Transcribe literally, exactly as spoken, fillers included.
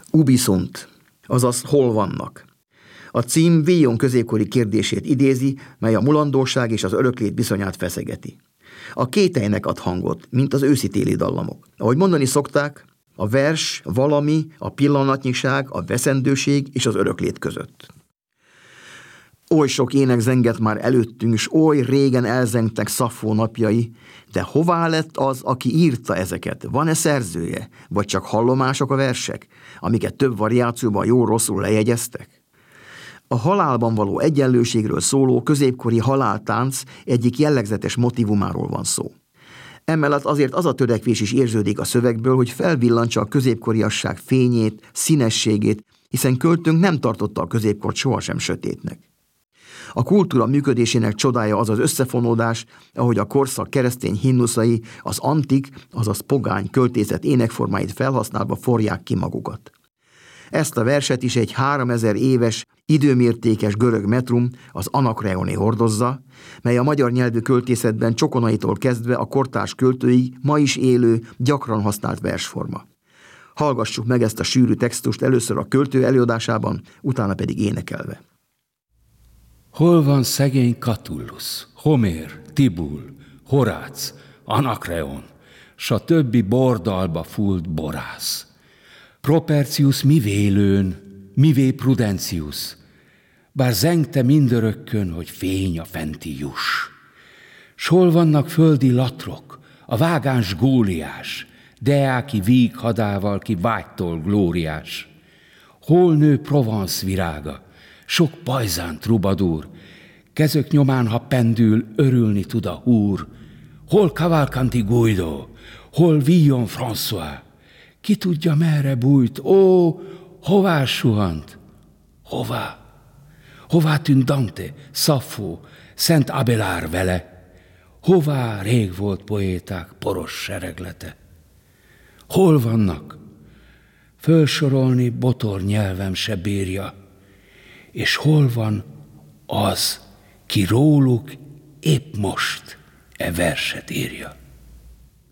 Ubi sunt, azaz hol vannak. A cím Villon középkori kérdését idézi, mely a mulandóság és az öröklét viszonyát feszegeti. A kételynek ad hangot, mint az őszi-téli dallamok. Ahogy mondani szokták, a vers valami, a pillanatnyiság, a veszendőség és az öröklét között. Oly sok ének zengett már előttünk, s oly régen elzengtek Szaffó napjai, de hová lett az, aki írta ezeket? Van-e szerzője? Vagy csak hallomások a versek, amiket több variációban jó-rosszul lejegyeztek? A halálban való egyenlőségről szóló középkori haláltánc egyik jellegzetes motivumáról van szó. Emellett azért az a törekvés is érződik a szövegből, hogy felvillantsa a középkoriasság fényét, színességét, hiszen költőnk nem tartotta a középkort sohasem sötétnek. A kultúra működésének csodája az az összefonódás, ahogy a korszak keresztény himnuszai az antik, azaz pogány költészet énekformáit felhasználva forják ki magukat. Ezt a verset is egy háromezer éves, időmértékes görög metrum, az Anakreoné hordozza, mely a magyar nyelvű költészetben Csokonaitól kezdve a kortárs költőig ma is élő, gyakran használt versforma. Hallgassuk meg ezt a sűrű textust először a költő előadásában, utána pedig énekelve. Hol van szegény Catullus, Homér, Tibul, Horác, Anakreon, s a többi bordalba fúlt borász? Propercius mivé lőn, mivé Prudentius, bár zengte mindörökkön, hogy fény a fenti juss. S hol vannak földi latrok, a vágáns Góliás, Deáki víg hadával, ki vágytól glóriás? Hol nő Provence virága, sok pajzán trubadúr, kezök nyomán, ha pendül, örülni tud a húr? Hol Cavalcanti Guido, hol Villon François? Ki tudja, merre bújt, ó, hová suhant? Hová? Hová tűnt Dante, Szaffó, Szent Abelár vele? Hová rég volt poéták poros sereglete? Hol vannak? Fölsorolni botor nyelvem se bírja. És hol van az, ki róluk épp most e verset írja?